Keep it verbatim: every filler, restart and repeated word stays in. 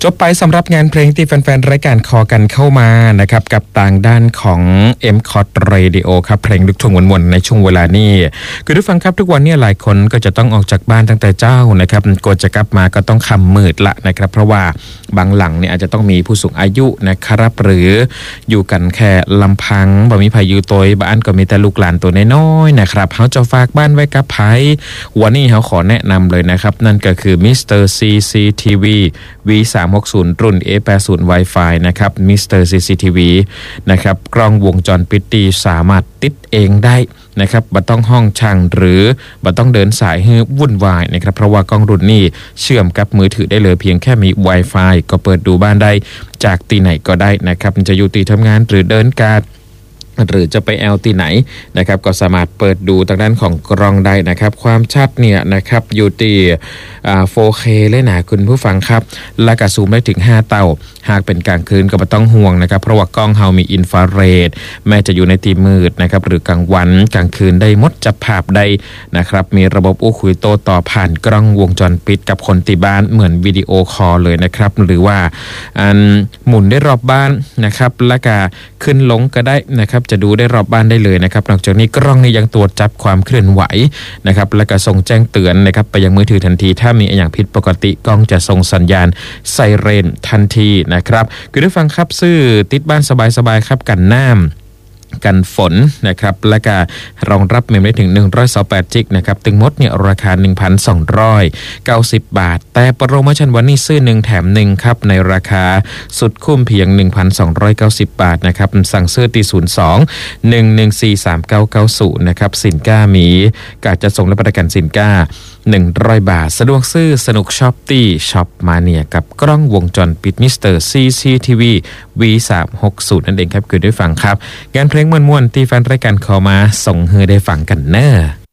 จบไปสำหรับงานเพลงที่แฟนๆรายการคอกันเข้ามานะครับกับต่างด้านของ เอ็ม คอร์ด Radio ครับเพลงลูกทุ่งวนๆในช่วงเวลานี้คือทุกฟังครับทุกวันนี้หลายคนก็จะต้องออกจากบ้านตั้งแต่เจ้านะครับกว่าจะกลับมาก็ต้องค่ำมืดละนะครับเพราะว่าบางหลังเนี่ยอาจจะต้องมีผู้สูงอายุนะครับหรืออยู่กันแค่ลำพังบ่มีไผอยู่ตัวบ้านก็มีแต่ลูกหลานตัวน้อยๆนะครับเฮาจะฝากบ้านไว้กับไผวันนี้เฮาขอแนะนำเลยนะครับนั่นก็คือ มิสเตอร์ ซี ซี ที วี วี สามหกศูนย์ รุ่น เอ แปดสิบ Wi-Fi นะครับ มิสเตอร์ ซี ซี ที วี นะครับกล้องวงจรปิดดีสามารถติดเองได้นะครับบ่ต้องห้องช่างหรือบ่ต้องเดินสายให้วุ่นวายนะครับเพราะว่ากล้องรุ่นนี้เชื่อมกับมือถือได้เลยเพียงแค่มี Wi-Fi ก็เปิดดูบ้านได้จากที่ไหนก็ได้นะครับจะอยู่ที่ทำงานหรือเดินการหรือจะไปแอลที่ไหนนะครับก็สามารถเปิดดูทางด้านของกล้องได้นะครับความชัดเนี่ยนะครับอยู่ที่อ่า โฟร์เค เลยนะคุณผู้ฟังครับและก็ซูมได้ถึงห้าเท่าหากเป็นกลางคืนก็ไม่ต้องห่วงนะครับเพราะว่ากล้องเฮามีอินฟราเรดแม้จะอยู่ในที่มืดนะครับหรือกลางวันกลางคืนได้หมดจับภาพได้นะครับมีระบบอู้คุยโต้ตอบผ่านกล้องวงจรปิดกับคนที่บ้านเหมือนวิดีโอคอลเลยนะครับหรือว่าอันหมุนได้รอบบ้านนะครับแล้วก็ขึ้นลงก็ได้นะครับจะดูได้รอบบ้านได้เลยนะครับนอกจากนี้กล้องนี้ยังตรวจจับความเคลื่อนไหวนะครับแล้วก็ส่งแจ้งเตือนนะครับไปยังมือถือทันทีถ้ามีอย่างผิดปกติกล้องจะส่งสัญญาณไซเรนทันทีนะครับคือได้ฟังครับซื้อติดบ้านสบายๆครับกันน้ำกันฝนนะครับและก็รองรับเมมได้ถึงหนึ่งร้อยยี่สิบแปดจิกนะครับตึงมดเนี่ยราคา หนึ่งพันสองร้อยเก้าสิบ บาทแต่โปรโมชั่นวันนี้ซื้อหนึ่งแถมหนึ่งครับในราคาสุดคุ้มเพียง หนึ่งพันสองร้อยเก้าสิบ บาทนะครับสั่งซื้อที่ศูนย์ สอง หนึ่ง หนึ่ง สี่ สาม เก้า เก้า ศูนย์นะครับสินค้ามีการจะส่งและประกันสินค้าหนึ่งร้อยบาทสะดวกซื้อสนุกช็อปตี้ช็อปมาเนียกับกล้องวงจรปิดมิสเตอร์ ซี ซี ที วี วี สามหกศูนย์ นั่นเองครับคือได้ฟังครับงานเพลงม่วนๆที่แฟนรายการขอมาส่งให้ได้ฟังกันเนอะ